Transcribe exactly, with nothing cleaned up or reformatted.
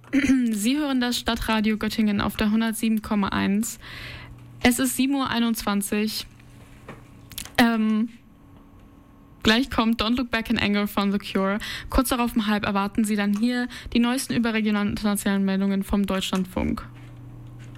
Sie hören das Stadtradio Göttingen auf der hundertsieben Komma eins. Es ist sieben Uhr einundzwanzig. Ähm, gleich kommt Don't Look Back in Anger von The Cure. Kurz darauf um halb erwarten Sie dann hier die neuesten überregionalen und internationalen Meldungen vom Deutschlandfunk.